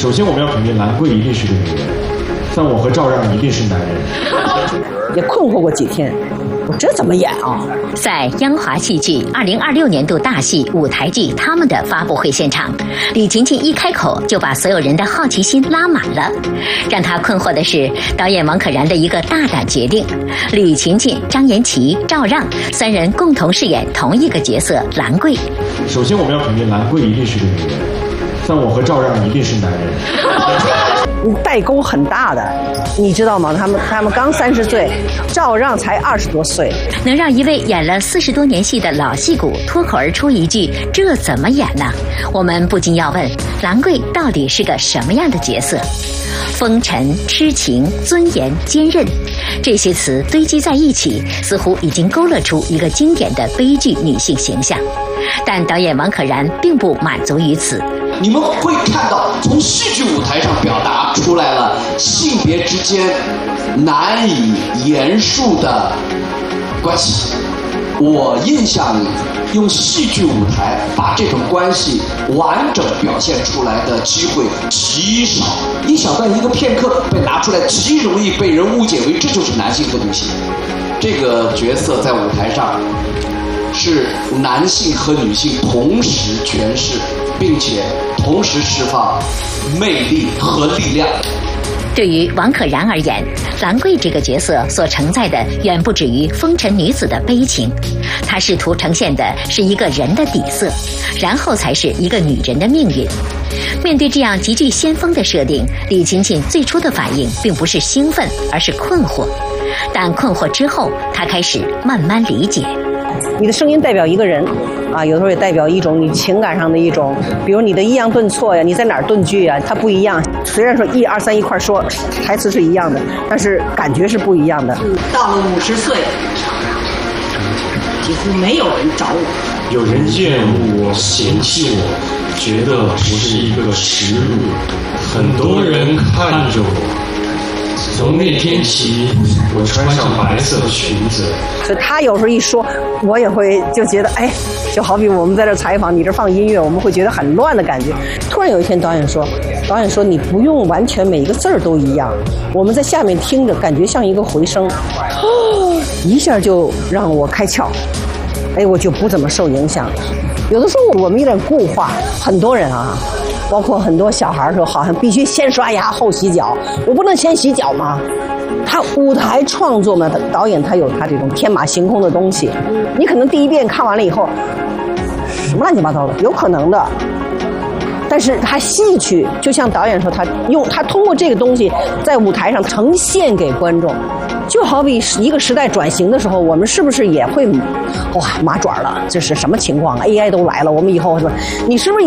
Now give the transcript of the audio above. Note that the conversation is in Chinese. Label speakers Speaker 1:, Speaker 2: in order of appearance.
Speaker 1: 首先我们要肯定兰桂一定是个女人，但我和赵让一定是男人。
Speaker 2: 也困惑过几天，我这怎么演啊？
Speaker 3: 在央华戏剧2026年度大戏舞台剧《他们》的发布会现场，李勤勤一开口就把所有人的好奇心拉满了。让他困惑的是，导演王可然的一个大胆决定：李勤勤、张延齐、赵让三人共同饰演同一个角色兰桂。
Speaker 1: 首先我们要肯定兰桂一定是个女人，但我和赵让一定是男人。
Speaker 2: 代沟很大的，你知道吗？他们刚30岁，赵让才20多岁，
Speaker 3: 能让一位演了40多年戏的老戏骨脱口而出一句“这怎么演呢？”我们不禁要问：兰桂到底是个什么样的角色？风尘、痴情、尊严、坚韧，这些词堆积在一起，似乎已经勾勒出一个经典的悲剧女性形象。但导演王可然并不满足于此。
Speaker 4: 你们会看到，从戏剧舞台上表达出来了性别之间难以言述的关系。我印象里，用戏剧舞台把这种关系完整表现出来的机会极少，一小段一个片刻被拿出来，极容易被人误解为这就是男性和女性。这个角色在舞台上是男性和女性同时诠释，并且同时释放魅力和力量。
Speaker 3: 对于王可然而言，兰桂这个角色所承载的远不止于风尘女子的悲情，她试图呈现的是一个人的底色，然后才是一个女人的命运。面对这样极具先锋的设定，李勤勤最初的反应并不是兴奋，而是困惑。但困惑之后，她开始慢慢理解。
Speaker 2: 你的声音代表一个人啊，有的时候也代表一种你情感上的一种，比如你的抑扬顿挫呀，你在哪儿顿句啊，它不一样。虽然说1、2、3一块说，台词是一样的，但是感觉是不一样的。
Speaker 5: 到了50岁，几乎没有人找我。
Speaker 1: 有人厌恶我、嫌弃我，觉得不是一个食物。很多人看着我。从那天起，我穿上白色裙子。
Speaker 2: 所以他有时候一说，我也会就觉得，哎，就好比我们在这采访，你这放音乐，我们会觉得很乱的感觉。突然有一天，导演说你不用完全每一个字儿都一样，我们在下面听着，感觉像一个回声，一下就让我开窍，哎，我就不怎么受影响。有的时候我们有点固化，很多人啊。包括很多小孩说，好像必须先刷牙后洗脚，我不能先洗脚吗？他舞台创作嘛，导演他有他这种天马行空的东西，你可能第一遍看完了以后，什么乱七八糟的，有可能的。但是他戏曲，就像导演说，他通过这个东西在舞台上呈现给观众，就好比一个时代转型的时候，我们是不是也会，哇，麻爪了，这是什么情况 ？AI 都来了，我们以后是吧？你是不是？